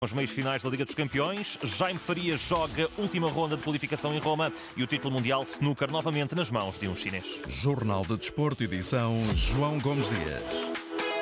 Os meios finais da Liga dos Campeões, Jaime Faria joga última ronda de qualificação em Roma e o título mundial de snooker novamente nas mãos de um chinês. Jornal de Desporto, edição João Gomes Dias.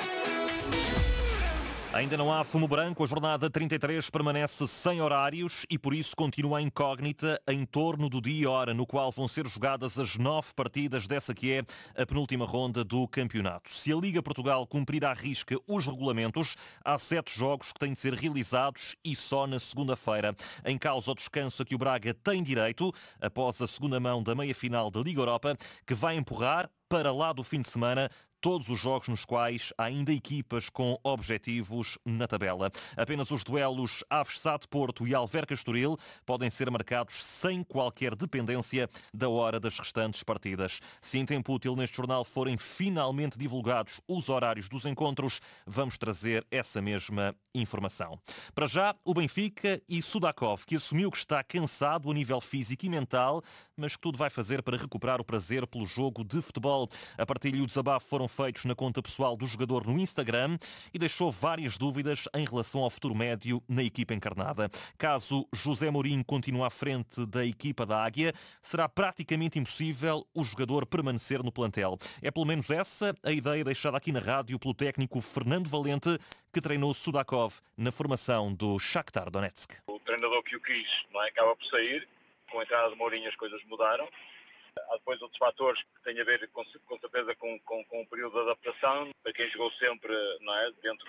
Ainda não há fumo branco, a jornada 33 permanece sem horários e por isso continua a incógnita em torno do dia e hora no qual vão ser jogadas as 9 partidas dessa que é a penúltima ronda do campeonato. Se a Liga Portugal cumprir à risca os regulamentos, há 7 jogos que têm de ser realizados e só na segunda-feira. Em causa o descanso a que o Braga tem direito, após a segunda mão da meia-final da Liga Europa, que vai empurrar para lá do fim de semana todos os jogos nos quais há ainda equipas com objetivos na tabela. Apenas os duelos Aves Sá de Porto e Alverca Estoril podem ser marcados sem qualquer dependência da hora das restantes partidas. Se em tempo útil neste jornal forem finalmente divulgados os horários dos encontros, vamos trazer essa mesma informação. Para já, o Benfica e Sudakov, que assumiu que está cansado a nível físico e mental, mas que tudo vai fazer para recuperar o prazer pelo jogo de futebol. A partilha e o desabafo foram feitos na conta pessoal do jogador no Instagram e deixou várias dúvidas em relação ao futuro médio na equipa encarnada. Caso José Mourinho continue à frente da equipa da Águia, será praticamente impossível o jogador permanecer no plantel. É pelo menos essa a ideia deixada aqui na rádio pelo técnico Fernando Valente, que treinou Sudakov na formação do Shakhtar Donetsk. O treinador que o quis, não é? Acaba por sair. Com a entrada de Mourinho as coisas mudaram. Há depois outros fatores que têm a ver com certeza com o período de adaptação, para quem jogou sempre, não é, dentro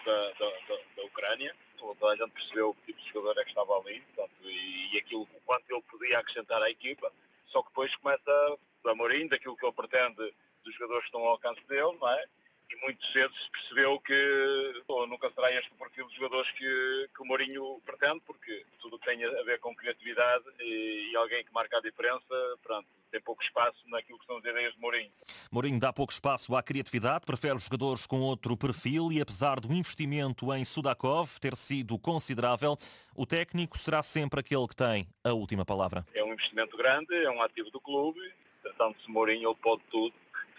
da Ucrânia. Toda a gente percebeu que tipo de jogador é que estava ali, portanto, e aquilo, o quanto ele podia acrescentar à equipa. Só que depois começa a Mourinho, daquilo que ele pretende dos jogadores que estão ao alcance dele, não é? E muito cedo se percebeu que nunca será este o perfil de jogadores que o Mourinho pretende, porque tudo que tem a ver com criatividade e alguém que marca a diferença, pronto, tem pouco espaço naquilo que são as ideias de Mourinho. Mourinho dá pouco espaço à criatividade, prefere os jogadores com outro perfil e apesar do investimento em Sudakov ter sido considerável, o técnico será sempre aquele que tem a última palavra. É um investimento grande, é um ativo do clube, portanto se Mourinho ele pode tudo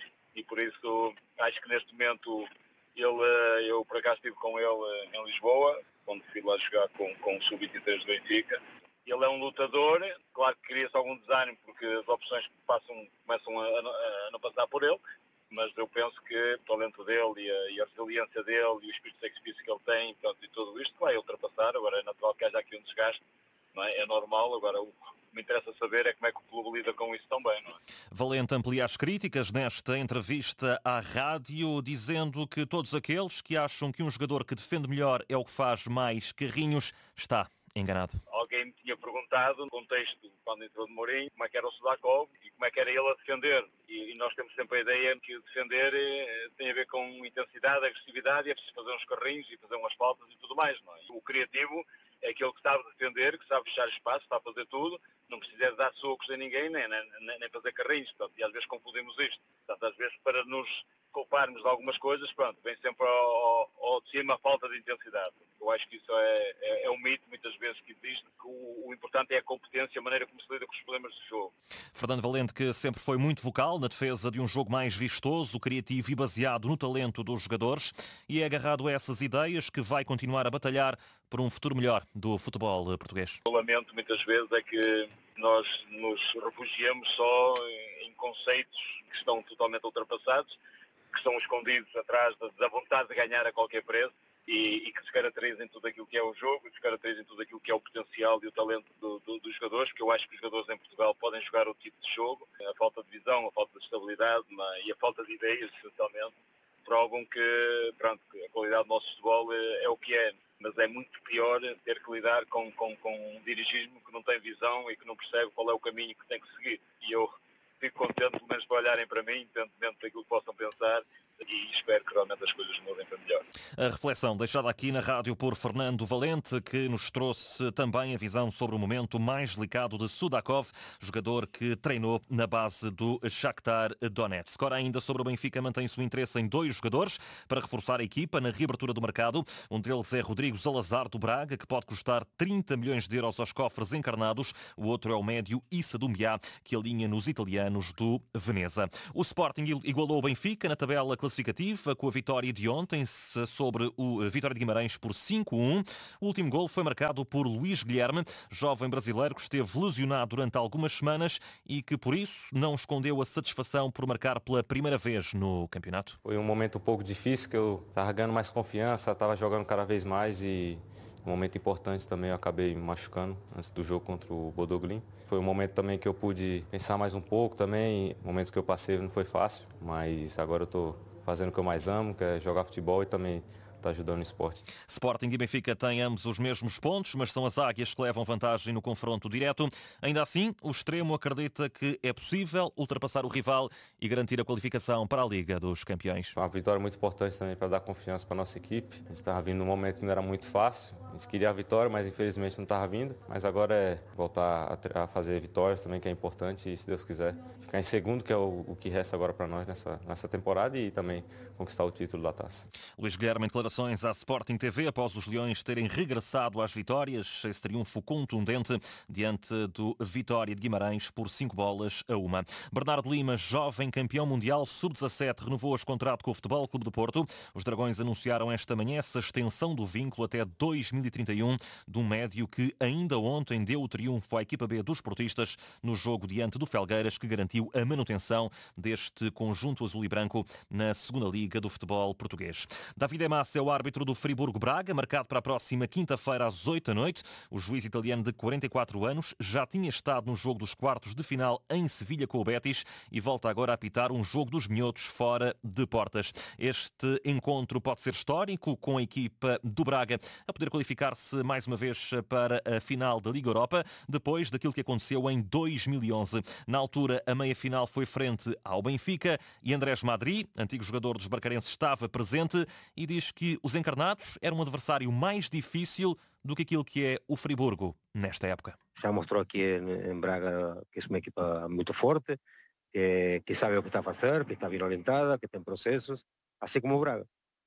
e por isso acho que neste momento eu por acaso estive com ele em Lisboa, quando fui lá jogar com o Sub-23 do Benfica. Ele é um lutador, claro que cria-se algum desânimo porque as opções que começam a não passar por ele, mas eu penso que o talento dele e a resiliência dele e o espírito de sacrifício que ele tem, portanto, e tudo isto vai ultrapassar. Agora é natural que haja aqui um desgaste, não é? É normal, agora o que me interessa saber é como é que o clube lida com isso também, não é? Valente amplia as críticas nesta entrevista à rádio, dizendo que todos aqueles que acham que um jogador que defende melhor é o que faz mais carrinhos, está enganado. Alguém me tinha perguntado, no contexto, quando entrou de Mourinho, como é que era o Sudakov e como é que era ele a defender. E nós temos sempre a ideia que defender tem a ver com intensidade, agressividade, e é preciso fazer uns carrinhos e fazer umas faltas e tudo mais, não é? O criativo é aquele que sabe defender, que sabe fechar espaço, sabe fazer tudo, não precisa dar socos a ninguém, nem fazer carrinhos, portanto, e às vezes confundimos isto. Portanto, às vezes para nos culparmos de algumas coisas, pronto, vem sempre ao de cima a falta de intensidade. Eu acho que isso é um mito, muitas vezes, que existe, que o importante é a competência, a maneira como se lida com os problemas do jogo. Fernando Valente, que sempre foi muito vocal na defesa de um jogo mais vistoso, criativo e baseado no talento dos jogadores, e é agarrado a essas ideias que vai continuar a batalhar por um futuro melhor do futebol português. O lamento, muitas vezes, é que nós nos refugiamos só em conceitos que estão totalmente ultrapassados, que estão escondidos atrás da vontade de ganhar a qualquer preço e que descaracterizem tudo aquilo que é o jogo, descaracterizem tudo aquilo que é o potencial e o talento dos jogadores, porque eu acho que os jogadores em Portugal podem jogar outro tipo de jogo. A falta de visão, a falta de estabilidade e a falta de ideias, essencialmente, provam que, pronto, a qualidade do nosso futebol é o que é. Mas é muito pior ter que lidar com um dirigismo que não tem visão e que não percebe qual é o caminho que tem que seguir. E eu fico contente, pelo menos, para olharem para mim, independentemente daquilo que possam pensar, e espero que realmente as coisas mudem para melhor. A reflexão deixada aqui na rádio por Fernando Valente, que nos trouxe também a visão sobre o momento mais delicado de Sudakov, jogador que treinou na base do Shakhtar Donetsk. Ora, ainda sobre o Benfica, mantém-se o interesse em 2 jogadores para reforçar a equipa na reabertura do mercado. Um deles é Rodrigo Salazar do Braga, que pode custar 30 milhões de euros aos cofres encarnados. O outro é o médio Issa Doumbia, que alinha nos italianos do Veneza. O Sporting igualou o Benfica na tabela classificativa classificativa com a vitória de ontem sobre o Vitória de Guimarães por 5-1. O último gol foi marcado por Luís Guilherme, jovem brasileiro que esteve lesionado durante algumas semanas e que por isso não escondeu a satisfação por marcar pela primeira vez no campeonato. Foi um momento um pouco difícil, que eu estava ganhando mais confiança, estava jogando cada vez mais e um momento importante também eu acabei me machucando antes do jogo contra o Bodoglin. Foi um momento também que eu pude pensar mais um pouco também, momentos que eu passei não foi fácil, mas agora eu estou fazendo o que eu mais amo, que é jogar futebol e também está ajudando no esporte. Sporting e Benfica têm ambos os mesmos pontos, mas são as águias que levam vantagem no confronto direto. Ainda assim, o extremo acredita que é possível ultrapassar o rival e garantir a qualificação para a Liga dos Campeões. Uma vitória muito importante também para dar confiança para a nossa equipe. A gente estava vindo num momento que não era muito fácil. A gente queria a vitória, mas infelizmente não estava vindo. Mas agora é voltar a fazer vitórias também, que é importante, e se Deus quiser, ficar em segundo, que é o que resta agora para nós nessa temporada, e também conquistar o título da taça. Luís Guilherme, em declarações à Sporting TV após os Leões terem regressado às vitórias. Esse triunfo contundente diante do Vitória de Guimarães por 5-1. Bernardo Lima, jovem campeão mundial sub-17, renovou o contrato com o Futebol Clube do Porto. Os Dragões anunciaram esta manhã essa extensão do vínculo até 2031 de um médio que ainda ontem deu o triunfo à equipa B dos portistas no jogo diante do Felgueiras, que garantiu a manutenção deste conjunto azul e branco na segunda Liga do futebol português. David Emas é o árbitro do Friburgo-Braga, marcado para a próxima quinta-feira às 20h. O juiz italiano de 44 anos já tinha estado no jogo dos quartos de final em Sevilha com o Betis e volta agora a apitar um jogo dos minhotos fora de portas. Este encontro pode ser histórico, com a equipa do Braga a poder qualificar-se mais uma vez para a final da Liga Europa, depois daquilo que aconteceu em 2011. Na altura, a meia-final foi frente ao Benfica e Andrés Madri, antigo jogador dos barcarenses, estava presente e diz que os encarnados eram um adversário mais difícil do que aquilo que é o Friburgo nesta época. Já mostrou aqui em Braga que é uma equipa muito forte, que sabe o que está a fazer, que está bem orientada, que tem processos, assim como o Braga.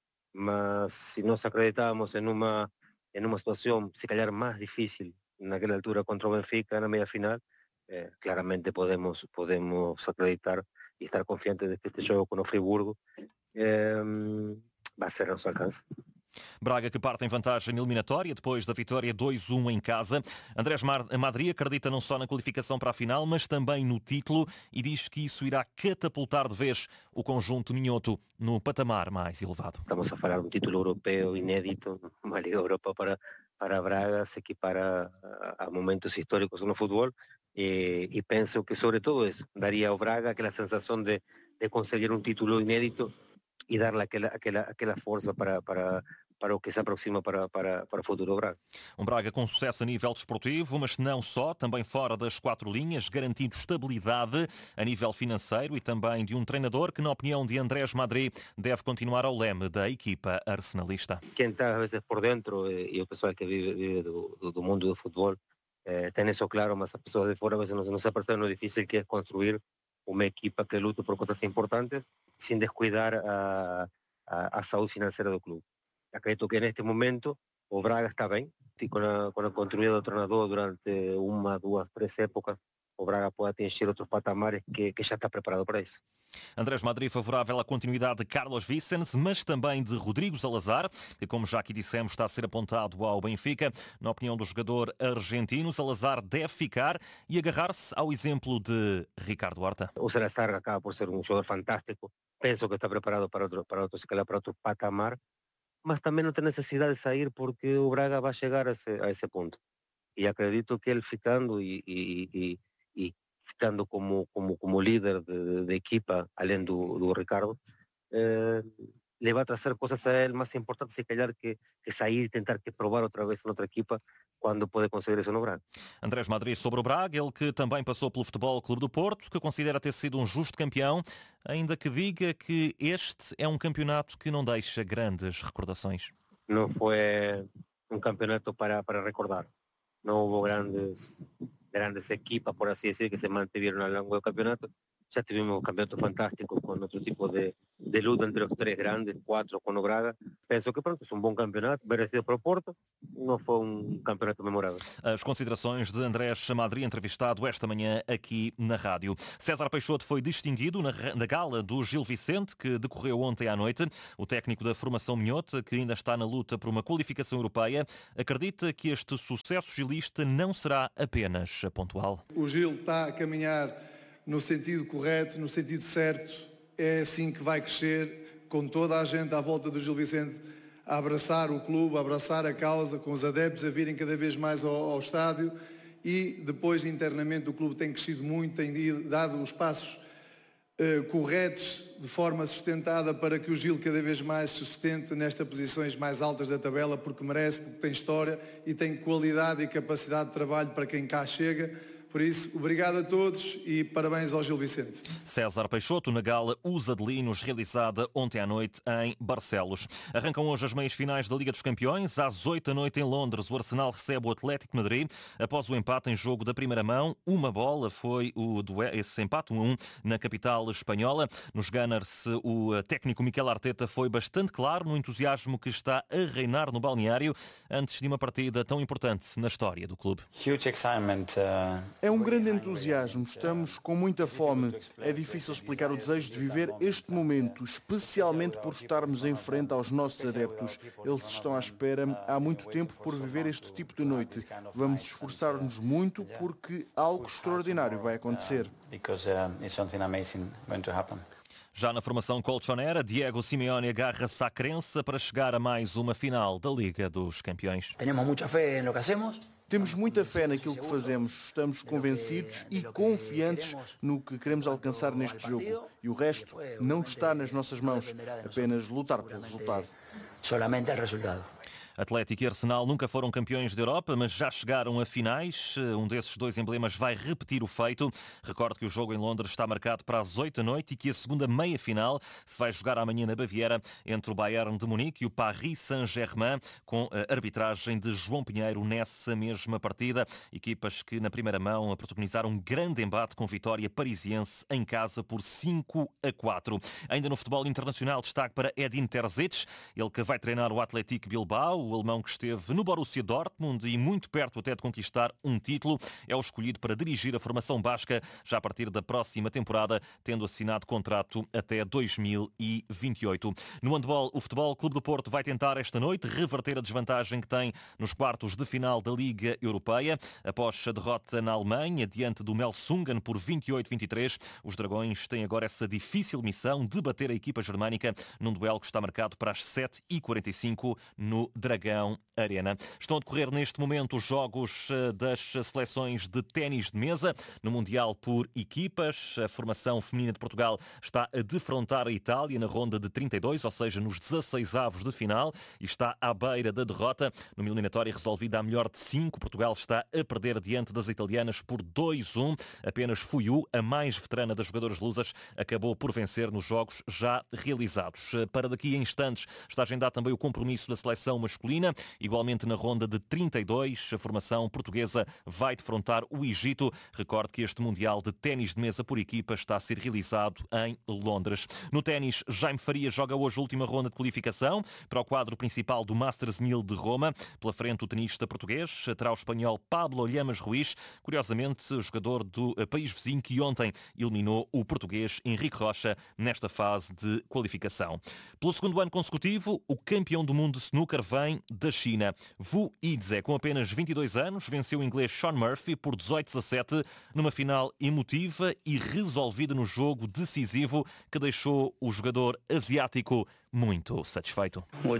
Mas se nós acreditávamos em uma situação, se calhar mais difícil, naquela altura contra o Benfica, na meia-final, claramente podemos acreditar e estar confiantes de que este jogo com o Friburgo vai ser a nosso alcance. Braga que parte em vantagem eliminatória depois da vitória 2-1 em casa. Andrés Madri acredita não só na qualificação para a final, mas também no título e diz que isso irá catapultar de vez o conjunto minhoto no patamar mais elevado. Estamos a falar de um título europeu inédito, uma Liga Europa para Braga, se equipara a momentos históricos no futebol e penso que sobre todo isso daria ao Braga aquela sensação de conseguir um título inédito e darle aquela força para o que se aproxima para o futuro Braga. Um Braga com sucesso a nível desportivo, mas não só, também fora das quatro linhas, garantindo estabilidade a nível financeiro e também de um treinador que, na opinião de Andrés Madri, deve continuar ao leme da equipa arsenalista. Quem está às vezes por dentro e o pessoal que vive do mundo do futebol tem isso claro, mas as pessoas de fora às vezes não se apercebem lo difícil que é construir uma equipa que lute por coisas importantes sem descuidar a saúde financeira do clube. Acredito que neste momento o Braga está bem, e com a continuidade do treinador durante 1, 2, 3 épocas, o Braga pode atingir outros patamares que já está preparado para isso. Andrés Madri favorável à continuidade de Carlos Vicens, mas também de Rodrigo Salazar, que, como já aqui dissemos, está a ser apontado ao Benfica. Na opinião do jogador argentino, Salazar deve ficar e agarrar-se ao exemplo de Ricardo Horta. O Salazar acaba por ser um jogador fantástico, penso que está preparado para outro patamar, mas também não tem necessidade de sair porque o Braga vai chegar a esse ponto. E acredito que ele ficando e ficando como líder de equipa, além do Ricardo, le vai trazer coisas a ele mais importantes, se calhar, que sair e tentar que provar outra vez em outra equipa quando pode conseguir isso no Braga. Andrés Madri sobre o Braga, ele que também passou pelo Futebol Clube do Porto, que considera ter sido um justo campeão, ainda que diga que este é um campeonato que não deixa grandes recordações. Não foi um campeonato para recordar. Não houve grandes equipas, por assim dizer, que se mantiveram ao longo do campeonato. Já tivemos um campeonato fantástico com outro tipo de luta entre os três grandes, 4 com o Braga. Penso que pronto, é um bom campeonato, merecido para o Porto. Não foi um campeonato memorável. As considerações de Andrés Madri, entrevistado esta manhã aqui na rádio. César Peixoto foi distinguido na gala do Gil Vicente, que decorreu ontem à noite. O técnico da formação minhote, que ainda está na luta por uma qualificação europeia, acredita que este sucesso gilista não será apenas pontual. O Gil está a caminhar no sentido correto, no sentido certo. É assim que vai crescer, com toda a gente à volta do Gil Vicente a abraçar o clube, a abraçar a causa, com os adeptos a virem cada vez mais ao estádio, e depois internamente o clube tem crescido muito, tem dado os passos corretos de forma sustentada para que o Gil cada vez mais se sustente nestas posições mais altas da tabela, porque merece, porque tem história e tem qualidade e capacidade de trabalho para quem cá chega. Por isso, obrigado a todos e parabéns ao Gil Vicente. César Peixoto na gala Os Adelinos, realizada ontem à noite em Barcelos. Arrancam hoje as meias finais da Liga dos Campeões. Às 8 da noite em Londres, o Arsenal recebe o Atlético de Madrid. Após o empate em jogo da primeira mão, uma bola foi esse empate 1-1 na capital espanhola. Nos Gunners, o técnico Mikel Arteta foi bastante claro no entusiasmo que está a reinar no balneário antes de uma partida tão importante na história do clube. Huge excitement. É um grande entusiasmo, estamos com muita fome. É difícil explicar o desejo de viver este momento, especialmente por estarmos em frente aos nossos adeptos. Eles estão à espera há muito tempo por viver este tipo de noite. Vamos esforçar-nos muito porque algo extraordinário vai acontecer. Já na formação colchonera, Diego Simeone agarra-se à crença para chegar a mais uma final da Liga dos Campeões. Temos muita fé naquilo que fazemos, estamos convencidos e confiantes no que queremos alcançar neste jogo. E o resto não está nas nossas mãos, apenas lutar pelo resultado. Atlético e Arsenal nunca foram campeões da Europa, mas já chegaram a finais. Um desses dois emblemas vai repetir o feito. Recordo que o jogo em Londres está marcado para as 8 da noite e que a segunda meia-final se vai jogar amanhã na Baviera entre o Bayern de Munique e o Paris Saint-Germain, com a arbitragem de João Pinheiro nessa mesma partida. Equipas que na primeira mão protagonizaram um grande embate com vitória parisiense em casa por 5-4. Ainda no futebol internacional, destaque para Edin Terzic, ele que vai treinar o Athletic Bilbao. O alemão que esteve no Borussia Dortmund e muito perto até de conquistar um título, é o escolhido para dirigir a formação basca já a partir da próxima temporada, tendo assinado contrato até 2028. No handball, o Futebol Clube do Porto vai tentar esta noite reverter a desvantagem que tem nos quartos de final da Liga Europeia. Após a derrota na Alemanha, diante do Melsungen por 28-23, os Dragões têm agora essa difícil missão de bater a equipa germânica num duelo que está marcado para as 7h45 no Dragão Arena. Estão a decorrer neste momento os jogos das seleções de ténis de mesa no Mundial por equipas. A formação feminina de Portugal está a defrontar a Itália na ronda de 32, ou seja, nos 16avos de final, e está à beira da derrota. Numa eliminatória resolvida a melhor de 5, Portugal está a perder diante das italianas por 2-1. Apenas Fuiu, a mais veterana das jogadoras lusas, acabou por vencer nos jogos já realizados. Para daqui a instantes está agendado também o compromisso da seleção masculina. Igualmente na ronda de 32, a formação portuguesa vai defrontar o Egito. Recorde que este Mundial de ténis de mesa por equipa está a ser realizado em Londres. No ténis, Jaime Faria joga hoje a última ronda de qualificação para o quadro principal do Masters 1000 de Roma. Pela frente, o tenista português terá o espanhol Pablo Llamas Ruiz, curiosamente o jogador do país vizinho que ontem eliminou o português Henrique Rocha nesta fase de qualificação. Pelo segundo ano consecutivo, o campeão do mundo de snooker vem da China. Wu Yizhe, com apenas 22 anos, venceu o inglês Sean Murphy por 18-17 numa final emotiva e resolvida no jogo decisivo que deixou o jogador asiático muito satisfeito.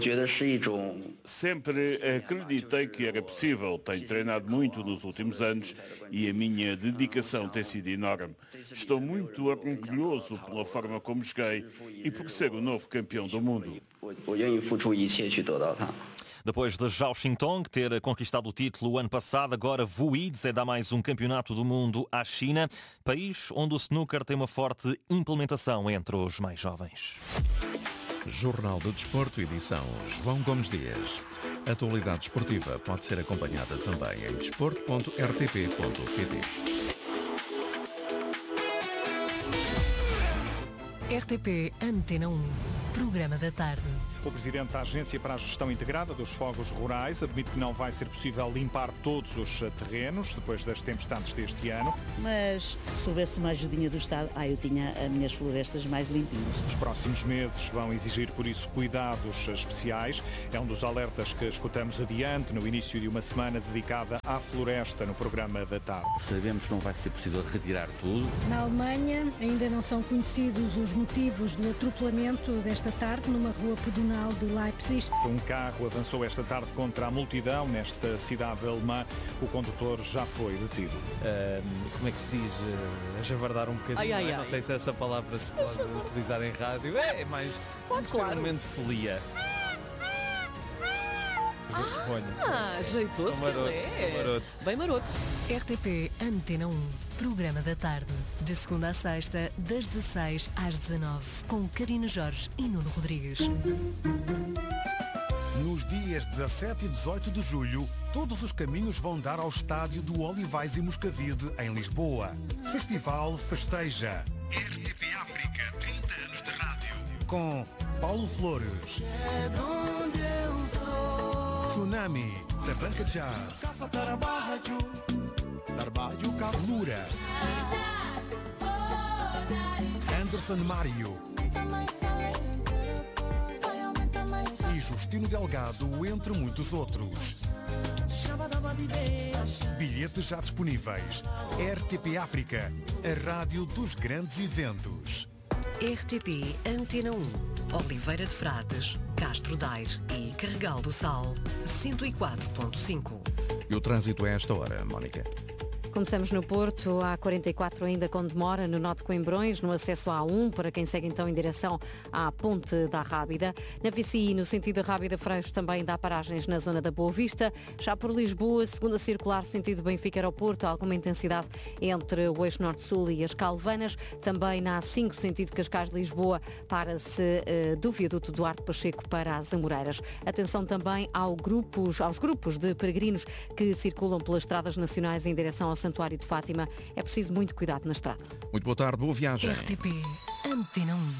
Sempre acreditei que era possível. Tenho treinado muito nos últimos anos e a minha dedicação tem sido enorme. Estou muito orgulhoso pela forma como joguei e por ser o novo campeão do mundo. Depois de Zhao Xintong ter conquistado o título o ano passado, agora Wu Yizhe dá mais um campeonato do mundo à China, país onde o snooker tem uma forte implementação entre os mais jovens. Jornal do Desporto, edição João Gomes Dias. A atualidade esportiva pode ser acompanhada também em desporto.rtp.pt. RTP Antena 1, programa da tarde. O presidente da Agência para a Gestão Integrada dos Fogos Rurais admite que não vai ser possível limpar todos os terrenos depois das tempestades deste ano. Mas se houvesse uma ajudinha do Estado, eu tinha as minhas florestas mais limpinhas. Os próximos meses vão exigir, por isso, cuidados especiais. É um dos alertas que escutamos adiante no início de uma semana dedicada à floresta no programa da tarde. Sabemos que não vai ser possível retirar tudo. Na Alemanha ainda não são conhecidos os motivos do atropelamento desta tarde numa rua pedonal de Leipzig. Um carro avançou esta tarde contra a multidão nesta cidade alemã. O condutor já foi detido. Como é que se diz? A javardar um bocadinho. Não sei se essa palavra se pode utilizar em rádio. É mais extremamente folia. Jeitoso que ele é. Maroto. Bem maroto. RTP Antena 1, programa da tarde. De segunda a sexta, das 16 às 19, com Karina Jorge e Nuno Rodrigues. Nos dias 17 e 18 de julho, todos os caminhos vão dar ao estádio do Olivais e Moscavide, em Lisboa. Festival Festeja. RTP África, 30 anos de rádio. Com Paulo Flores, Tsunami, Sabanca Jazz, Lura, Anderson Mário e Justino Delgado, entre muitos outros. Bilhetes já disponíveis. RTP África, a rádio dos grandes eventos. RTP Antena 1, Oliveira de Frades, Castro Daire e Carregal do Sal, 104.5. E o trânsito é a esta hora, Mónica? Começamos no Porto, há 44 ainda com demora, no Nó de Coimbrões, no acesso à A1, para quem segue então em direção à Ponte da Rábida. Na VCI, no sentido da Rábida Freixo, também dá paragens na zona da Boa Vista. Já por Lisboa, segunda circular, sentido Benfica Aeroporto, alguma intensidade entre o eixo Norte-Sul e as Calvanas. Também na A5, sentido Cascais-Lisboa, para-se do viaduto Duarte Pacheco para as Amoreiras. Atenção também aos grupos de peregrinos que circulam pelas estradas nacionais em direção ao Santuário de Fátima. É preciso muito cuidado na estrada. Muito boa tarde, boa viagem. RTP Antena 1.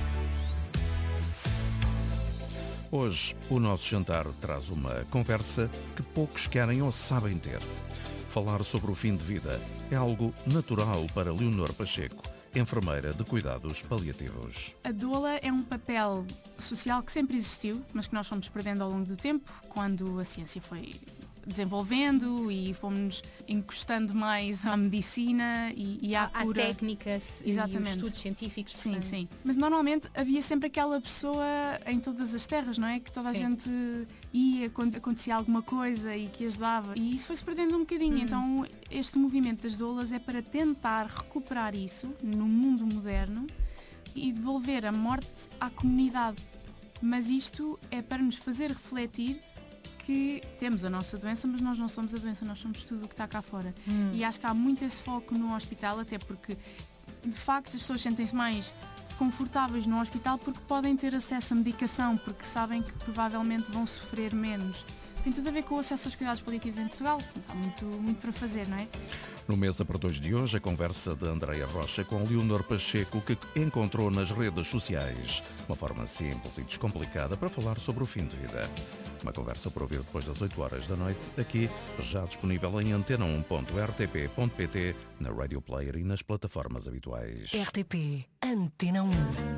Hoje, o nosso jantar traz uma conversa que poucos querem ou sabem ter. Falar sobre o fim de vida é algo natural para Leonor Pacheco, enfermeira de cuidados paliativos. A doula é um papel social que sempre existiu, mas que nós fomos perdendo ao longo do tempo, quando a ciência foi desenvolvendo e fomos encostando mais à medicina e à cura. Técnicas e estudos científicos. Sim, sim. Mas normalmente havia sempre aquela pessoa em todas as terras, não é? Que toda a gente ia quando acontecia alguma coisa e que ajudava. E isso foi-se perdendo um bocadinho. Então este movimento das doulas é para tentar recuperar isso no mundo moderno e devolver a morte à comunidade. Mas isto é para nos fazer refletir que temos a nossa doença, mas nós não somos a doença, nós somos tudo o que está cá fora. E acho que há muito esse foco no hospital, até porque, de facto, as pessoas sentem-se mais confortáveis no hospital porque podem ter acesso à medicação, porque sabem que provavelmente vão sofrer menos. Tem tudo a ver com o acesso aos cuidados paliativos em Portugal. Há muito para fazer, não é? No Mesa para Dois de hoje, a conversa de Andreia Rocha com Leonor Pacheco, que encontrou nas redes sociais uma forma simples e descomplicada para falar sobre o fim de vida. Uma conversa para ouvir depois das 8 horas da noite, aqui, já disponível em antena1.rtp.pt, na Radio Player e nas plataformas habituais. RTP Antena 1.